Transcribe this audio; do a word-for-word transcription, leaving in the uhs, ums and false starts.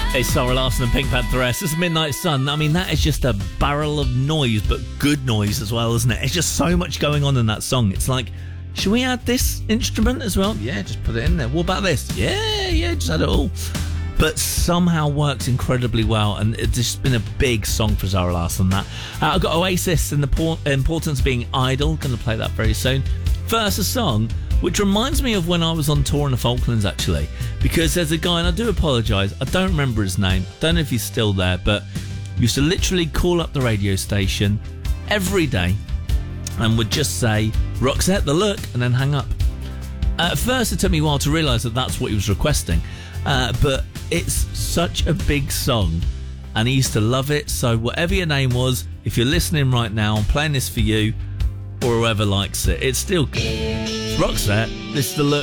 It's Sarah Larsson and Pink Pantheress. This is Midnight Sun. I mean, that is just a barrel of noise, but good noise as well, isn't it? It's just so much going on in that song. It's like, should we add this instrument as well? Yeah, just put it in there. What about this? Yeah, yeah, just add it all. But somehow works incredibly well, and it's just been a big song for Zara Larsson. That uh, I've got Oasis and the por- importance of being idle. Going to play that very soon. First, a song which reminds me of when I was on tour in the Falklands, actually, because there's a guy, and I do apologise, I don't remember his name, I don't know if he's still there, but used to literally call up the radio station every day and would just say, Roxette, the look, and then hang up. At first, it took me a while to realise that that's what he was requesting, uh, but it's such a big song, and he used to love it, so whatever your name was, if you're listening right now, I'm playing this for you, or whoever likes it, it's still good. It's Roxette, this is the look.